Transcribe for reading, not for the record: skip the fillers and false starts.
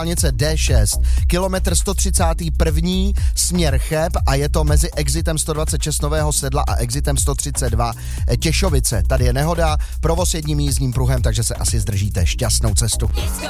dálnice D6, kilometr 131. směr Cheb a je to mezi exitem 126 Nového Sedla a exitem 132 Těšovice. Tady je nehoda, provoz jedním jízdním pruhem, takže se asi zdržíte. Šťastnou cestu.